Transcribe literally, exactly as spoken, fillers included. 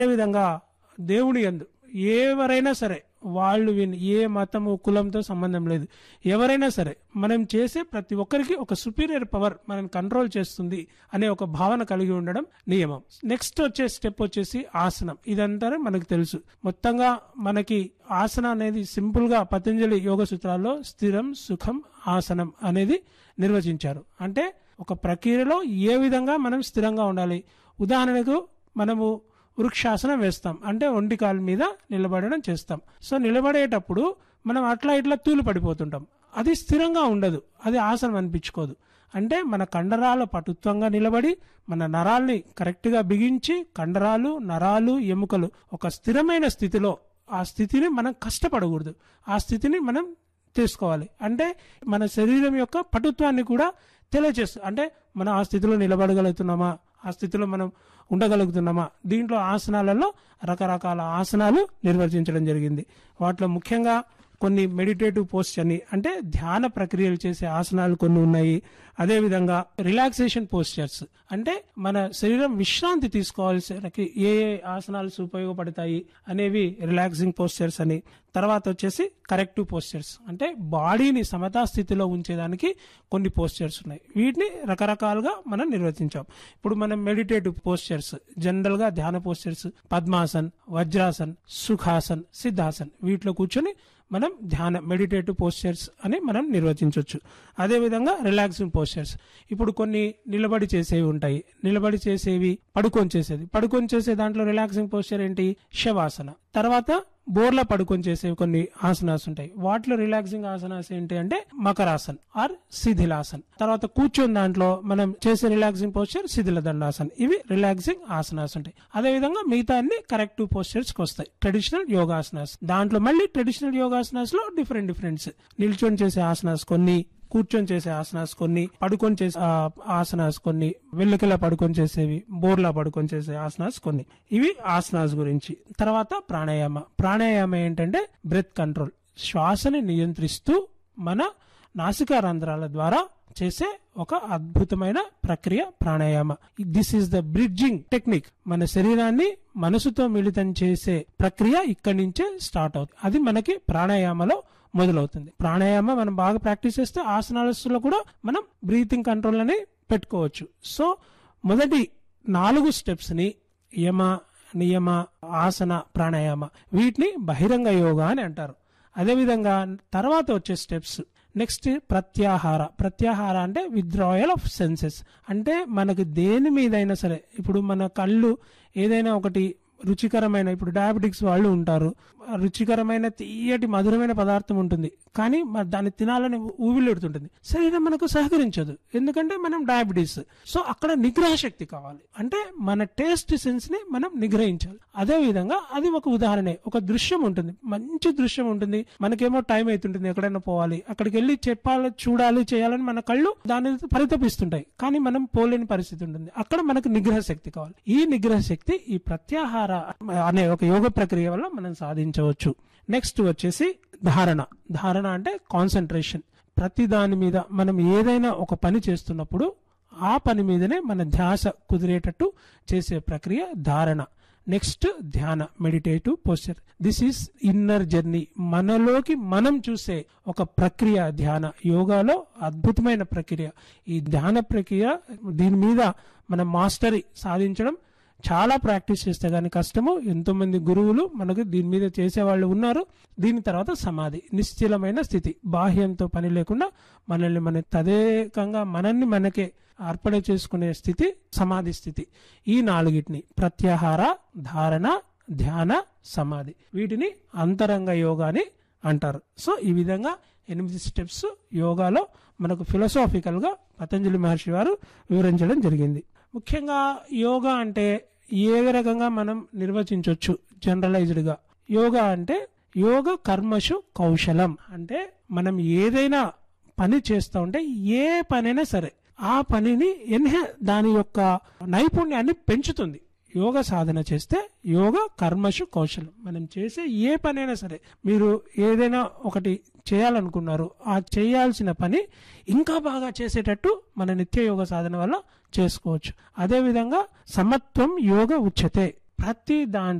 విధంగా దేవుని యందు ఎవరైనా సరే వాళ్ళు విని ఏ మతము కులంతో సంబంధం లేదు, ఎవరైనా సరే మనం చేసే ప్రతి ఒక్కరికి ఒక సుపీరియర్ పవర్ మనం కంట్రోల్ చేస్తుంది అనే ఒక భావన కలిగి ఉండడం నియమం. నెక్స్ట్ వచ్చే స్టెప్ వచ్చేసి ఆసనం. ఇదంతా మనకు తెలుసు. మొత్తంగా మనకి ఆసన అనేది సింపుల్ గా పతంజలి యోగ సూత్రాల్లో స్థిరం సుఖం ఆసనం అనేది నిర్వచించారు. అంటే ఒక ప్రక్రియలో ఏ విధంగా మనం స్థిరంగా ఉండాలి. ఉదాహరణకు మనము వృక్షాసనం వేస్తాం, అంటే ఒంటి కాలు మీద నిలబడడం చేస్తాం. సో నిలబడేటప్పుడు మనం అట్లా ఇట్లా తూలు పడిపోతుంటాం, అది స్థిరంగా ఉండదు, అది ఆసనం అనిపించుకోదు. అంటే మన కండరాలు పటుత్వంగా నిలబడి మన నరాల్ని కరెక్ట్ గా బిగించి కండరాలు నరాలు ఎముకలు ఒక స్థిరమైన స్థితిలో, ఆ స్థితిని మనం కష్టపడకూడదు, ఆ స్థితిని మనం తీసుకోవాలి. అంటే మన శరీరం యొక్క పటుత్వాన్ని కూడా తెలియజేస్తుంది. అంటే మనం ఆ స్థితిలో నిలబడగలుగుతున్నామా, ఆ స్థితిలో మనం ఉండగలుగుతున్నామా. దీంట్లో ఆసనాలలో రకరకాల ఆసనాలు నిర్వచించడం జరిగింది. వాటిలో ముఖ్యంగా కొన్ని మెడిటేటివ్ పోస్చర్ అని, అంటే ధ్యాన ప్రక్రియలు చేసే ఆసనాలు కొన్ని ఉన్నాయి. అదేవిధంగా రిలాక్సేషన్ పోస్చర్స్, అంటే మన శరీరం విశ్రాంతి తీసుకోవాల్సి ఏ ఏ ఆసనాలు ఉపయోగపడతాయి అనేవి రిలాక్సింగ్ పోస్చర్స్ అని. తర్వాత వచ్చేసి కరెక్టివ్ పోస్చర్స్, అంటే బాడీని సమతా స్థితిలో ఉంచేదానికి కొన్ని పోస్చర్స్ ఉన్నాయి. వీటిని రకరకాలుగా మనం నిర్వచించాం. ఇప్పుడు మనం మెడిటేటివ్ పోస్చర్స్, జనరల్ గా ధ్యాన పోస్చర్స్ పద్మాసన్, వజ్రాసన్, సుఖాసన్, సిద్ధాసన్, వీటిలో కూర్చొని మనం ధ్యాన మెడిటేటివ్ పోస్చర్స్ అని మనం నిర్వచించవచ్చు. అదేవిధంగా రిలాక్సింగ్ పోస్చర్స్, ఇప్పుడు కొన్ని నిలబడి చేసేవి ఉంటాయి, నిలబడి చేసేవి పడుకొని చేసేది. పడుకొని చేసే దాంట్లో రిలాక్సింగ్ పోస్చర్ ఏంటి, శవాసన. తర్వాత బోర్లా పడుకొని చేసేవి కొన్ని ఆసనాస్ ఉంటాయి, వాటిలో రిలాక్సింగ్ ఆసనాస్ ఏంటి అంటే మకరాసన్ ఆర్ శిథిలాసన్. తర్వాత కూర్చొని దాంట్లో మనం చేసే రిలాక్సింగ్ పోస్చర్ శిథిల దండాసన్. ఇవి రిలాక్సింగ్ ఆసనాస్ ఉంటాయి. అదేవిధంగా మిగతా అన్ని కరెక్టివ్ పోస్చర్స్ కి వస్తాయి. ట్రెడిషనల్ యోగాసనాస్, దాంట్లో మళ్ళీ ట్రెడిషనల్ యోగాసనాస్ లో డిఫరెంట్ డిఫరెంట్స్, నిల్చొని చేసే ఆసనాస్ కొన్ని, కూర్చొని చేసే ఆసనాస్ కొన్ని, పడుకొని చేసే ఆసనాస్ కొన్ని, వెల్లకిలా పడుకొని చేసేవి, బోర్లా పడుకొని చేసే ఆసనాస్ కొన్ని. ఇవి ఆసనాస్ గురించి. తర్వాత ప్రాణాయామ. ప్రాణాయామ ఏంటంటే బ్రెత్ కంట్రోల్, శ్వాసని నియంత్రిస్తూ మన నాసికా రంధ్రాల ద్వారా చేసే ఒక అద్భుతమైన ప్రక్రియ pranayama. This is the bridging technique. మన శరీరాన్ని మనసుతో మిళితం చేసే ప్రక్రియ ఇక్కడి నుంచే స్టార్ట్ అవుతుంది. అది మనకి ప్రాణాయామలో మొదలవుతుంది. ప్రాణాయామ మనం బాగా ప్రాక్టీస్ చేస్తే ఆసనాలలో కూడా మనం బ్రీతింగ్ కంట్రోల్ అని పెట్టుకోవచ్చు. సో మొదటి నాలుగు స్టెప్స్ ని యమ, నియమ, ఆసన, ప్రాణాయామ, వీటిని బహిరంగ యోగా అని అంటారు. అదేవిధంగా తర్వాత వచ్చే స్టెప్స్ నెక్స్ట్ ప్రత్యాహార. ప్రత్యాహార అంటే విత్డ్రాయల్ ఆఫ్ సెన్సెస్. అంటే మనకు దేని మీదైనా సరే, ఇప్పుడు మన కళ్ళు ఏదైనా ఒకటి రుచికరమైన, ఇప్పుడు డయాబెటిక్స్ వాళ్ళు ఉంటారు, రుచికరమైన తీయటి మధురమైన పదార్థం ఉంటుంది, కానీ దాన్ని తినాలని ఊవిలెడుతుంటుంది, శరీరం మనకు సహకరించదు, ఎందుకంటే మనం డయాబెటీస్. సో అక్కడ నిగ్రహ శక్తి కావాలి, అంటే మన టేస్ట్ సెన్స్ ని మనం నిగ్రహించాలి. అదే విధంగా అది ఒక ఉదాహరణ. ఒక దృశ్యం ఉంటుంది, మంచి దృశ్యం ఉంటుంది, మనకేమో టైం అవుతుంటుంది ఎక్కడైనా పోవాలి, అక్కడికి వెళ్ళి చెప్పాలి, చూడాలి, చేయాలని మన కళ్ళు దాని పరితపిస్తుంటాయి, కానీ మనం పోలేని పరిస్థితి ఉంటుంది. అక్కడ మనకు నిగ్రహ శక్తి కావాలి. ఈ నిగ్రహ శక్తి ఈ ప్రత్యాహార అనే ఒక యోగ ప్రక్రియ వల్ల మనం సాధించవచ్చు. నెక్స్ట్ వచ్చేసి ధారణ. ధారణ అంటే కాన్సన్ట్రేషన్. ప్రతి దాని మీద మనం ఏదైనా ఒక పని చేస్తున్నప్పుడు ఆ పని మీదనే మన ధ్యాస కుదిరేటట్టు చేసే ప్రక్రియ ధారణ. నెక్స్ట్ ధ్యాన, meditative posture. This is inner journey, మనలోకి మనం చూసే ఒక ప్రక్రియ ధ్యాన. యోగాలో అద్భుతమైన ప్రక్రియ ఈ ధ్యాన ప్రక్రియ. దీని మీద మన మాస్టరీ సాధించడం చాలా ప్రాక్టీస్ చేస్తే గానీ కష్టము. ఎంతో మంది గురువులు మనకు దీని మీద చేసేవాళ్ళు ఉన్నారు. దీని తర్వాత సమాధి, నిశ్చలమైన స్థితి, బాహ్యంతో పని లేకుండా మనల్ని మన తదేకంగా మనల్ని మనకే అర్పణ చేసుకునే స్థితి సమాధి స్థితి. ఈ నాలుగిటిని ప్రత్యాహార, ధారణ, ధ్యాన, సమాధి, వీటిని అంతరంగ యోగా అని అంటారు. సో ఈ విధంగా ఎనిమిది స్టెప్స్ యోగాలో మనకు ఫిలసాఫికల్ గా పతంజలి మహర్షి వారు వివరించడం జరిగింది. ముఖ్యంగా యోగా అంటే ఏ రకంగా మనం నిర్వచించవచ్చు జనరలైజ్డ్ గా. యోగా అంటే యోగ కర్మషు కౌశలం. అంటే మనం ఏదైనా పని చేస్తూ ఉంటే, ఏ పనైనా సరే ఆ పనిని ఎన్హే దాని యొక్క నైపుణ్యాన్ని పెంచుతుంది. యోగ సాధన చేస్తే యోగ కర్మషు కౌశలం. మనం చేసే ఏ పనైనా సరే, మీరు ఏదైనా ఒకటి చేయాలనుకున్నారు, ఆ చేయాల్సిన పని ఇంకా బాగా చేసేటట్టు మన నిత్య యోగ సాధన వల్ల చేసుకోవచ్చు. అదేవిధంగా సమత్వం యోగ ఉచ్యతే. ప్రతి దాంట్లో